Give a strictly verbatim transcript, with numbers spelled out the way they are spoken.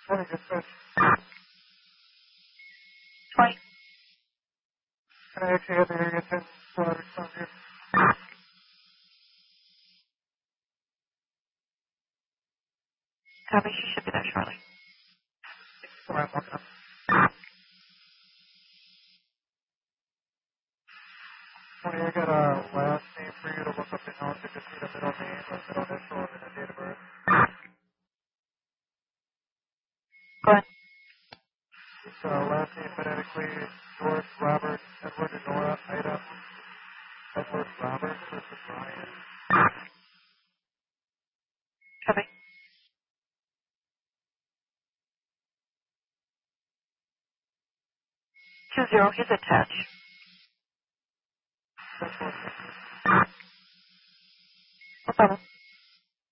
Morning, dispatch. twenty. Can I actually have the area ten uh, respond here? Copy, she should be there shortly. Come on, one time. Morning, I got a last name for you to look up in notes. I just need a middle name, a middle initial, and a date of birth. Go ahead. It's uh, last name phonetically, George, Robert, Edward, and Nora, Ida, Edward, Robert, first is Ryan. Copy. Two zero, he's attached. That's one. No problem.